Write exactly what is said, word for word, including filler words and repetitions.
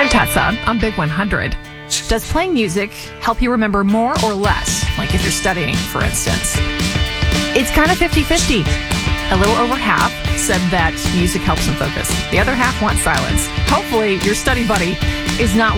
I'm Tessa on Big one hundred. Does playing music help you remember more or less? Like if you're studying, for instance. It's kind of fifty-fifty. A little over half said that music helps them focus. The other half wants silence. Hopefully your study buddy is not